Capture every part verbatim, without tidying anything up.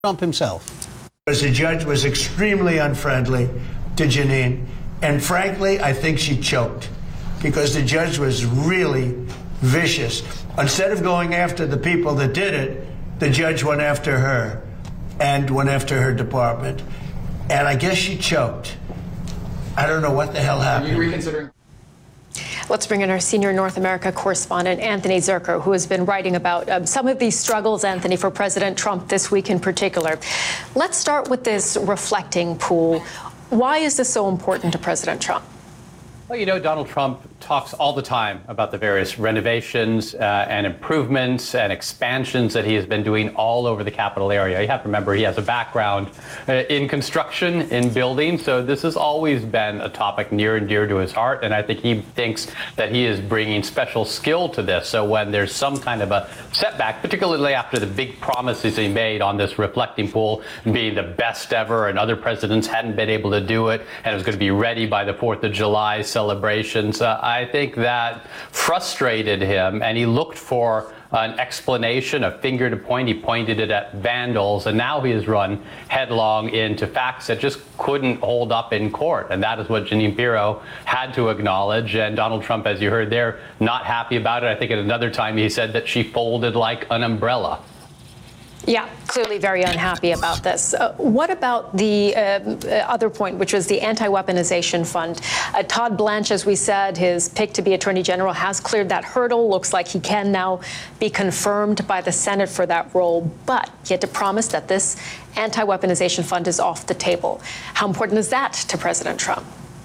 Trump himself. Because the judge was extremely unfriendly to Jeanine, and frankly, I think she choked because the judge was really vicious. Instead of going after the people that did it, the judge went after her and went after her department. And I guess she choked. I don't know what the hell happened. Are you reconsidering? Let's bring in our senior North America correspondent, Anthony Zurcher, who has been writing about um, some of these struggles, Anthony, for President Trump this week in particular. Let's start with this reflecting pool. Why is this so important to President Trump? Well, you know, Donald Trump talks all the time about the various renovations uh, and improvements and expansions that he has been doing all over the Capitol area. You have to remember he has a background uh, in construction, in building, so this has always been a topic near and dear to his heart, and I think he thinks that he is bringing special skill to this. So when there's some kind of a setback, particularly after the big promises he made on this reflecting pool being the best ever, and other presidents hadn't been able to do it, and it was going to be ready by the fourth of July celebrations, uh, I think that frustrated him, and he looked for an explanation, a finger to point. He pointed it at vandals, and now he has run headlong into facts that just couldn't hold up in court. And that is what Jeanine Pirro had to acknowledge. And Donald Trump, as you heard there, not happy about it. I think at another time he said that she folded like an umbrella. Yeah, clearly very unhappy about this. Uh, what about the uh, other point, which was the anti-weaponization fund? Uh, Todd Blanche, as we said, his pick to be Attorney General, has cleared that hurdle. Looks like he can now be confirmed by the Senate for that role. But he had to promise that this anti-weaponization fund is off the table. How important is that to President Trump?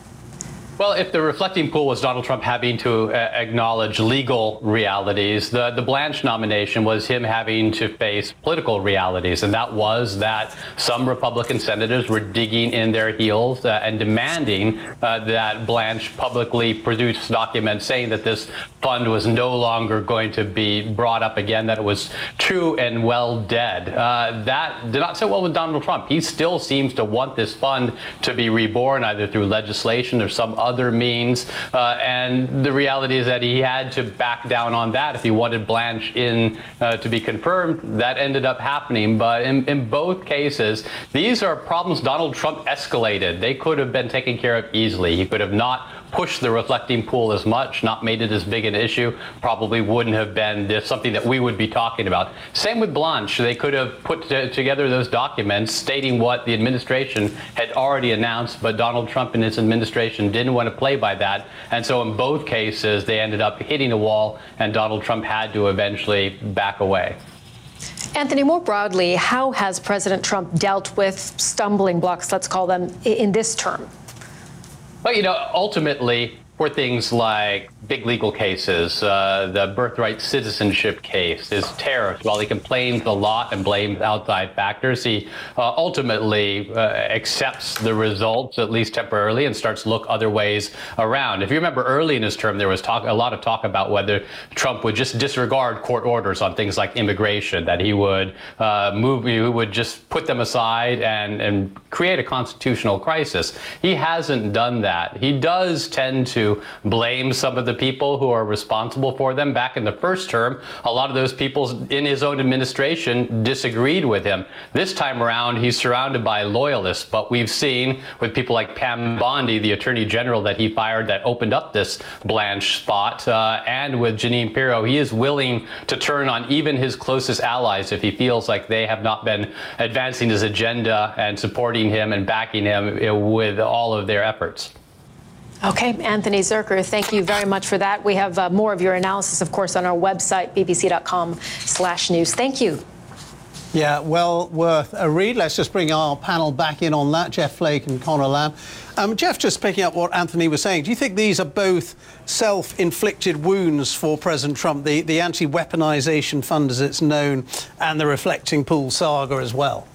Well, if the reflecting pool was Donald Trump having to uh, acknowledge legal realities, the, the Blanche nomination was him having to face political realities. And that was that some Republican senators were digging in their heels uh, and demanding uh, that Blanche publicly produce documents saying that this fund was no longer going to be brought up again, that it was true and well dead. Uh, that did not sit well with Donald Trump. He still seems to want this fund to be reborn, either through legislation or some other means, uh, and the reality is that he had to back down on that if he wanted Blanche in uh, to be confirmed. That ended up happening, but in, in both cases, these are problems Donald Trump escalated. They could have been taken care of easily. He could have not pushed the reflecting pool as much, not made it as big an issue, probably wouldn't have been this, something that we would be talking about. Same with Blanche. They could have put t- together those documents stating what the administration had already announced, but Donald Trump and his administration didn't want to play by that. And so in both cases, they ended up hitting a wall, and Donald Trump had to eventually back away. Anthony, more broadly, how has President Trump dealt with stumbling blocks, let's call them, in this term? Well, you know, ultimately, for things like big legal cases, uh, the birthright citizenship case, his tariffs, while he complains a lot and blames outside factors, he uh, ultimately uh, accepts the results, at least temporarily, and starts to look other ways around. If you remember early in his term, there was talk, a lot of talk about whether Trump would just disregard court orders on things like immigration, that he would uh, move, he would just put them aside and, and create a constitutional crisis. He hasn't done that. He does tend to blame some of the people who are responsible for them. Back in the first term, a lot of those people in his own administration disagreed with him. This time around, he's surrounded by loyalists, but we've seen with people like Pam Bondi, the Attorney General that he fired that opened up this Blanche spot, uh, and with Jeanine Pirro, he is willing to turn on even his closest allies if he feels like they have not been advancing his agenda and supporting him and backing him with all of their efforts. Okay, Anthony Zurcher, thank you very much for that. We have uh, more of your analysis, of course, on our website, b b c dot com slash news. Thank you. Yeah, well worth a read. Let's just bring our panel back in on that, Jeff Flake and Conor Lamb. Um, Jeff, just picking up what Anthony was saying, do you think these are both self-inflicted wounds for President Trump, the, the anti-weaponization fund as it's known, and the reflecting pool saga as well?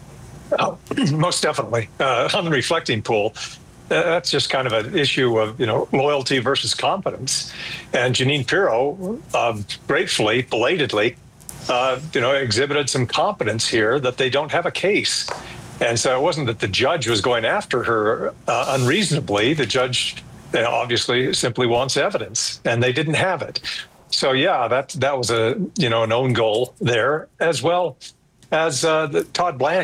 Oh, most definitely. Uh, on the reflecting pool, that's just kind of an issue of, you know, loyalty versus competence. And Jeanine Pirro, uh, gratefully, belatedly, uh, you know, exhibited some competence here that they don't have a case. And so it wasn't that the judge was going after her uh, unreasonably. The judge you know, obviously simply wants evidence, and they didn't have it. So, yeah, that that was a, you know, an own goal there as well. as uh, the, Todd Blanche